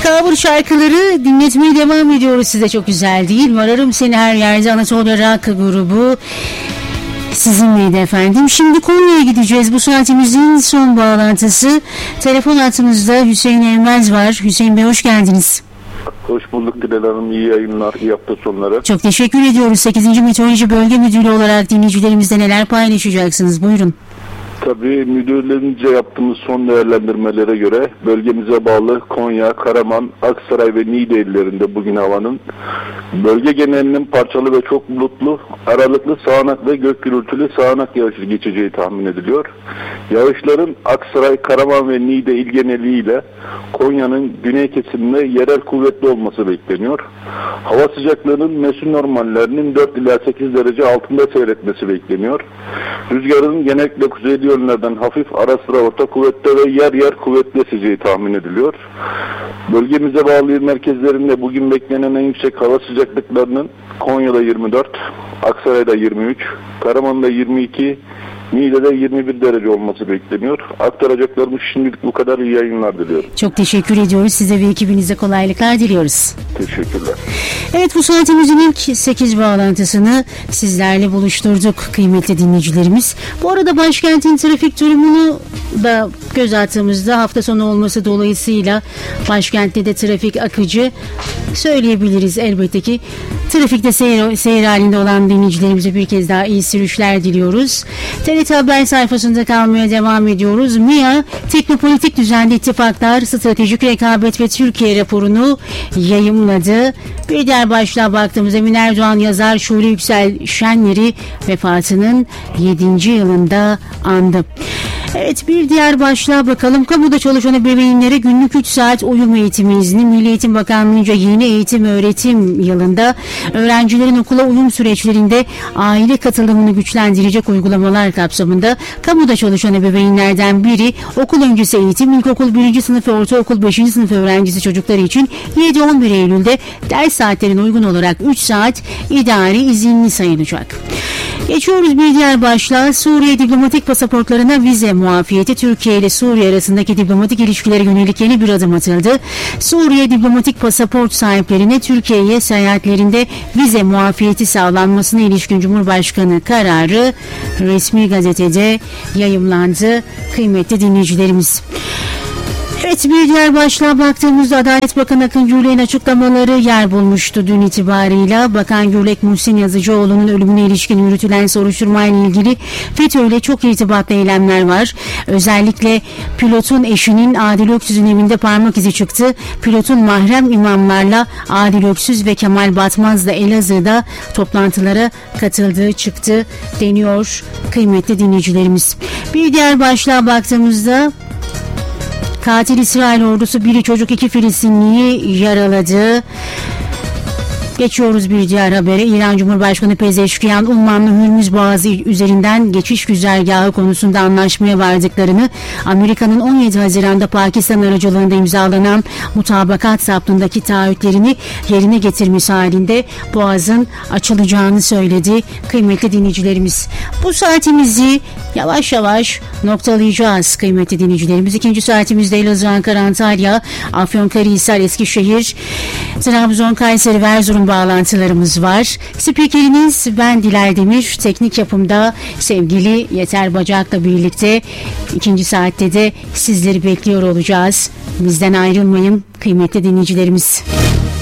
Cover şarkıları dinletmeye devam ediyoruz size. Çok güzel değil mi? Ararım Seni Her Yerde Anatolia Rock grubu sizinleydi efendim. Şimdi Konya'ya gideceğiz. Bu saatimizin son bağlantısı. Telefon hattımızda Hüseyin Elmez var. Hüseyin Bey, hoş geldiniz. Hoş bulduk Dilek Hanım. İyi yayınlar, iyi hafta sonları. Çok teşekkür ediyoruz. 8. Meteoroloji Bölge Müdürü olarak dinleyicilerimizle neler paylaşacaksınız? Buyurun. Tabii müdürlerince yaptığımız son değerlendirmelere göre bölgemize bağlı Konya, Karaman, Aksaray ve Niğde illerinde bugün havanın bölge genelinin parçalı ve çok bulutlu, aralıklı sağanak ve gök gürültülü sağanak yağışı geçeceği tahmin ediliyor. Yağışların Aksaray, Karaman ve Niğde il geneliyle Konya'nın güney kesiminde yerel kuvvetli olması bekleniyor. Hava sıcaklığının mevsim normallerinin 4 ila 8 derece altında seyretmesi bekleniyor. Rüzgarın genellikle kuzeyli yönlerden hafif, ara sıra orta kuvvette ve yer yer kuvvetli eseceği tahmin ediliyor. Bölgemize bağlı il merkezlerinde bugün beklenen en yüksek hava sıcaklıklarının Konya'da 24, Aksaray'da 23, Karaman'da 22, Niğde'de 21 derece olması bekleniyor. Aktaracaklarımız şimdilik bu kadar. İyi yayınlar diliyorum. Çok teşekkür ediyoruz. Size ve ekibinize kolaylıklar diliyoruz. Teşekkürler. Evet, bu saatimizin ilk 8 bağlantısını sizlerle buluşturduk kıymetli dinleyicilerimiz. Bu arada başkentin trafik durumunu da göz attığımızda hafta sonu olması dolayısıyla başkentte de trafik akıcı söyleyebiliriz elbette ki. Trafikte seyir halinde olan dinleyicilerimize bir kez daha iyi sürüşler diliyoruz. TRT Haber sayfasında kalmaya devam ediyoruz. MİA, Teknopolitik Düzenli İttifaklar, Stratejik Rekabet ve Türkiye raporunu yayımladı. Bir diğer başlığa baktığımızda Emin Erdoğan yazar Şule Yüksel Şenler'i vefatının 7. yılında andı. Evet, bir diğer başlığa bakalım. Kamuda çalışan ebeveynlere günlük 3 saat uyum eğitimi izni. Milli Eğitim Bakanlığı'nca yeni eğitim öğretim yılında öğrencilerin okula uyum süreçlerinde aile katılımını güçlendirecek uygulamalar kapsamında kamuda çalışan ebeveynlerden biri okul öncesi eğitim, ilkokul 1. sınıf ve ortaokul 5. sınıf öğrencisi çocukları için 7-11 Eylül'de ders saatlerine uygun olarak 3 saat idari izinli sayılacak. Geçiyoruz bir diğer başlığa. Suriye diplomatik pasaportlarına vize muafiyeti. Türkiye ile Suriye arasındaki diplomatik ilişkilere yönelik yeni bir adım atıldı. Suriye diplomatik pasaport sahiplerine Türkiye'ye seyahatlerinde vize muafiyeti sağlanmasına ilişkin Cumhurbaşkanı kararı resmi gazetede yayımlandı kıymetli dinleyicilerimiz. Evet, bir diğer başlığa baktığımızda Adalet Bakanı Akın Gürlek'in açıklamaları yer bulmuştu dün itibarıyla. Bakan Gürlek, Muhsin Yazıcıoğlu'nun ölümüne ilişkin yürütülen soruşturmayla ilgili FETÖ ile çok irtibatlı eylemler var. Özellikle pilotun eşinin Adil Öksüz'ün evinde parmak izi çıktı. Pilotun mahrem imamlarla Adil Öksüz ve Kemal Batmaz'la Elazığ'da toplantılara katıldığı çıktı deniyor kıymetli dinleyicilerimiz. Bir diğer başlığa baktığımızda katil İsrail ordusu biri çocuk 2 Filistinliyi yaraladı. Geçiyoruz bir diğer habere. İran Cumhurbaşkanı Pezeşkiyan, Ummanlı Hürmüz Boğazı üzerinden geçiş güzergahı konusunda anlaşmaya vardıklarını, Amerika'nın 17 Haziran'da Pakistan aracılığında imzalanan mutabakat zaptındaki taahhütlerini yerine getirmesi halinde Boğaz'ın açılacağını söyledi kıymetli dinleyicilerimiz. Bu saatimizi yavaş yavaş noktalayacağız kıymetli dinleyicilerimiz. İkinci saatimizde Elazığ, Ankara, Antalya, Afyonkarahisar, Eskişehir, Trabzon, Kayseri ve Erzurum bağlantılarımız var. Spikeriniz ben Dilay Demir. Teknik yapımda sevgili Yeter Bacak'la birlikte ikinci saatte de sizleri bekliyor olacağız. Bizden ayrılmayın kıymetli dinleyicilerimiz.